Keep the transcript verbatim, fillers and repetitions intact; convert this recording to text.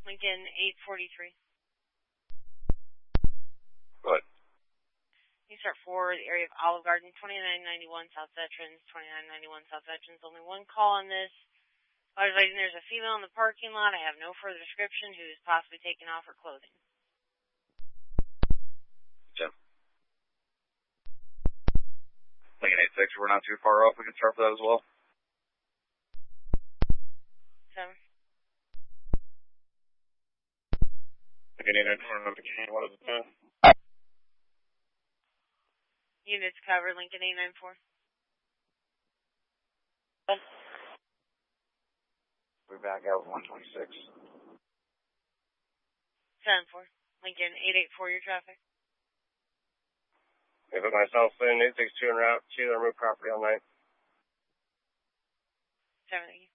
Lincoln eight forty-three. What? You start for the area of Olive Garden, twenty-nine ninety-one South Veterans, twenty-nine ninety-one South Veterans. Only one call on this. Advising there's a female in the parking lot. I have no further description who is possibly taking off her clothing. Jim. Lincoln eight six, we're not too far off. We can start for that as well. Seven. Lincoln eight nine four, what is it doing? Units cover, Lincoln eight nine four. We're back out with one twenty-six. seven four. Lincoln eight eight four, your traffic. I put myself in eight six two en route to the remote property all night. seven eight.